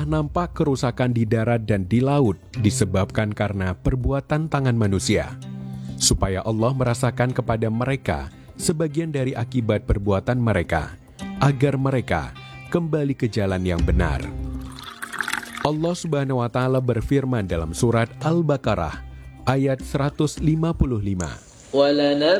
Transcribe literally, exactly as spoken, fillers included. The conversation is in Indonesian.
telah nampak kerusakan di darat dan di laut disebabkan karena perbuatan tangan manusia, supaya Allah merasakan kepada mereka sebagian dari akibat perbuatan mereka, agar mereka kembali ke jalan yang benar. Allah Subhanahu wa Ta'ala berfirman dalam surat Al-Baqarah ayat seratus lima puluh lima.